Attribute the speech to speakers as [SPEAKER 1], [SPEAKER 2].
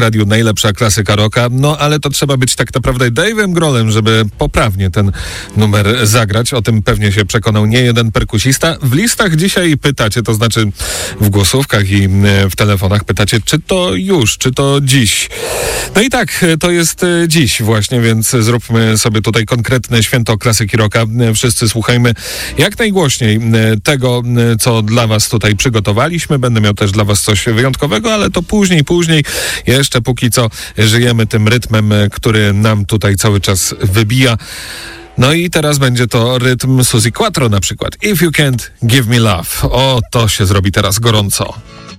[SPEAKER 1] radiu najlepsza klasyka rocka, no ale to trzeba być tak naprawdę Dave'em Grohlem, żeby poprawnie ten numer zagrać. O tym pewnie się przekonał niejeden perkusista. W listach dzisiaj pytacie, to znaczy w głosówkach i w telefonach pytacie, czy to już, czy to dziś. No i tak, to jest dziś właśnie, więc zróbmy sobie tutaj konkretne święto klasyki rocka. Wszyscy słuchajmy jak najgłośniej tego, co dla was tutaj przygotowaliśmy. Będę miał też dla was coś wyjątkowego, ale to później. Jeszcze póki co żyjemy tym rytmem, który nam tutaj cały czas wybija. No i teraz będzie to rytm Suzi Quatro na przykład. If You Can't Give Me Love. O, to się zrobi teraz gorąco.